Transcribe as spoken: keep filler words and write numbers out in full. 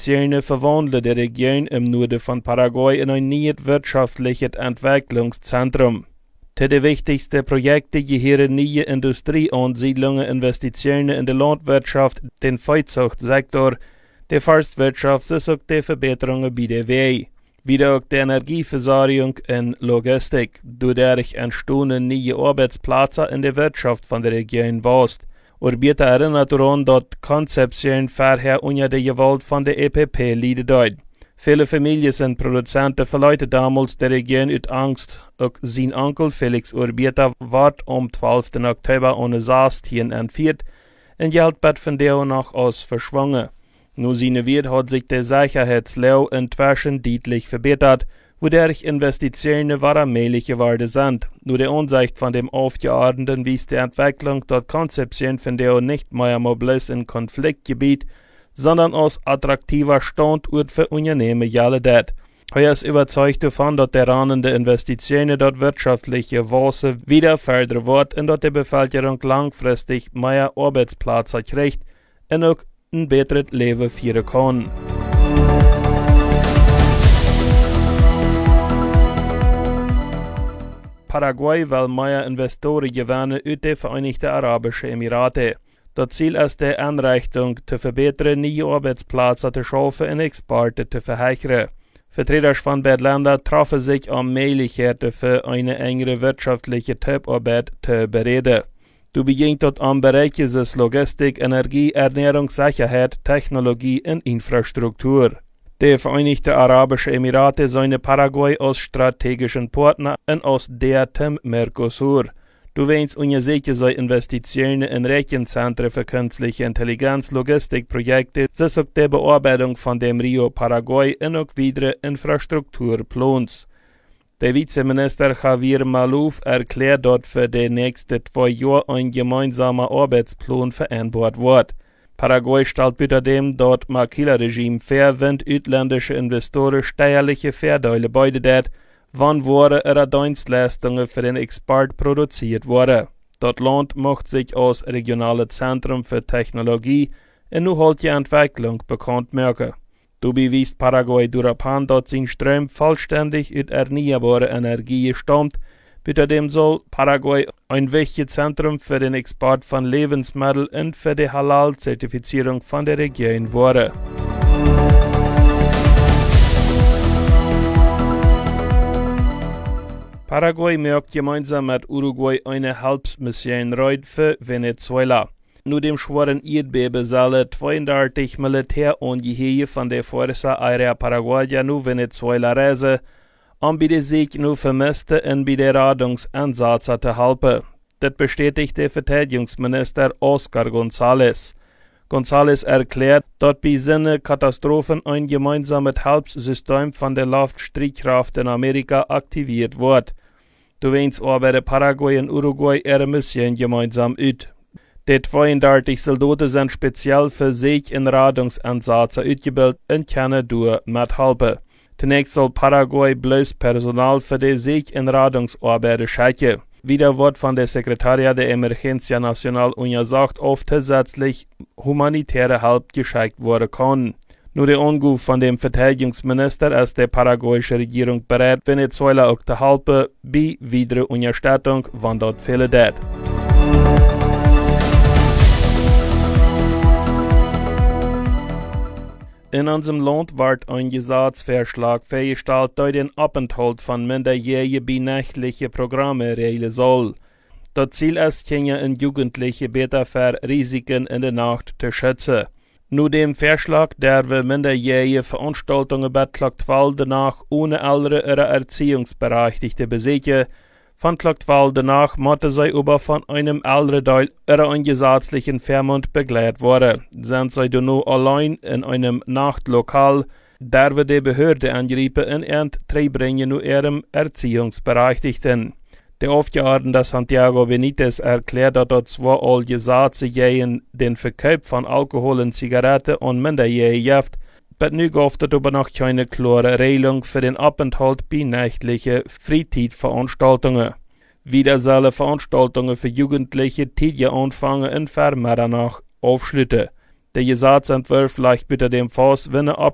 Investitionen verwandeln die Region im Norden von Paraguay in ein neues wirtschaftliches Entwicklungszentrum. Zu den wichtigsten Projekten gehören neue Industrieansiedlungen, Investitionen in der Landwirtschaft, den Viehzuchtsektor, der Forstwirtschaft sowie die Verbesserungen bei der Wehe. Wieder auch die Energieversorgung und Logistik. Dadurch entstehen neue Arbeitsplätze in der Wirtschaft von der Region West. Arbeiter erinnert daran, dass die Konzeption vorher unter der Gewalt von der E P P leiden dort. Viele Familien und Produzenten verleuten damals die Region aus Angst. Auch sein Onkel Felix Urbieta wird am zwölften Oktober ohne Saastien entführt und Geldbett von der nach aus verschwungen. Nur seine Wirt hat sich der Sicherheitslage inzwischen deutlich verbessert, wodurch Investitionen allmählich geworden sind. Nur die Ansicht von dem Aufgeordneten wies die Entwicklung dort Konzeption von der nicht mehr bloß in Konfliktgebiet, sondern als attraktiver Standort für Unternehmen galt. Er ist überzeugt davon, dass der ranende Investitionen dort wirtschaftliche Wachstum wieder fördern wird und dass die Bevölkerung langfristig mehr Arbeitsplätze kriegt und auch ein besseres Leben führen kann. Paraguay will mehr Investoren gewinnen aus den Vereinigten Arabischen Emiraten. Das Ziel ist die Einrichtung zu verbessern, neue Arbeitsplätze zu schaffen und Exporte zu verhöchern. Vertreter von beiden Ländern trafen sich am Möglichkeiten für eine engere wirtschaftliche Zusammenarbeit zu bereden. Du beginnt dort am Bereich des Logistik, Energie, Ernährungssicherheit, Technologie und Infrastruktur. Die Vereinigten Arabischen Emirate sehen Paraguay als strategischen Partner und als der zum Mercosur. Du weinst unsicher sei Investitionen in Rechenzentren für künstliche Intelligenz, Logistikprojekte, sowie die Bearbeitung von dem Rio Paraguay und auch weitere Infrastrukturplans. Der Vizeminister Javier Maluf erklärt dort für die nächsten zwei Jahre ein gemeinsamer Arbeitsplan vereinbart wird. Paraguay stellt bitte dem dort Maquila-Regime fair, wenn ausländische Investoren steuerliche Vorteile beidet, wann wurde ihre Dienstleistungen für den Export produziert wurden. Das Land macht sich als regionales Zentrum für Technologie und nachhaltige Entwicklung bekannt machen. Dabei wies Paraguay darauf an, dass sein Strom vollständig aus erneuerbarer Energie stammt. Bitte dem soll Paraguay ein wichtiges Zentrum für den Export von Lebensmitteln und für die Halal-Zertifizierung von der Region werden. Paraguay merkt gemeinsam mit Uruguay eine Hilfsmission für Venezuela. Nur dem schweren Erdbeben sollen zweiunddreißig Militärangehörige von der Fuerza Aérea Paraguaya nach Venezuela reisen, um bei der sich nur Vermissten und bei der Rettungsansätze zu helfen. Das bestätigt der Verteidigungsminister Oscar González. González erklärt, dass bei seinen Katastrophen ein gemeinsames Hilfssystem von der Luftstreitkräfte in Amerika aktiviert wird. Du weinst aber Paraguay und Uruguay ihre Mission gemeinsam aus. Die zweiunddreißig Soldaten sind speziell für sich in Rettungsansätze ausgebildet und können durch mithelfen. Zunächst soll Paraguay bloß Personal für die sich in Rettungsarbeiten schicken. Wieder wird von der Sekretariat der Emergencia Nacional untersucht, ob zusätzlich humanitäre Hilfe geschickt werden kann. Nur der Anruf von dem Verteidigungsminister ist die paraguayische Regierung bereit, Venezuela auch zu helfen, bei weiterer Unterstützung, wann dort fehlt. In unserem Land wird ein Gesetzesvorschlag festgestellt, der den Aufenthalt von Minderjährigen bei nächtlichen Programmen regeln soll. Das Ziel ist, Kinder und Jugendliche besser vor Risiken in der Nacht zu schützen. Nur dem Vorschlag, der wir minderjährige Veranstaltungen beklagt werden, danach ohne ältere ihre Erziehungsberechtigte besiegen. Von Klagtwal danach musste sie aber von einem älteren Teil ihrer ungesetzlichen Vormund begleitet worden. Sind sie dann nur allein in einem Nachtlokal, der wir die Behörde angreifen und bringen nur ihrem Erziehungsberechtigten. Der Aufgeordnete Santiago Benitez erklärt, dass dort zwar all Gesetze gegen den Verkauf von Alkohol und Zigaretten und Minderjährigen gibt, aber nu gibt es aber noch keine klare Regelung für den Aufenthalt bei nächtlichen Freizeitveranstaltungen. Wieder sollen Veranstaltungen für Jugendliche täglich anfangen und für Mitternacht aufschließen. Der Gesetzentwurf liegt bitte dem Fass, wenn er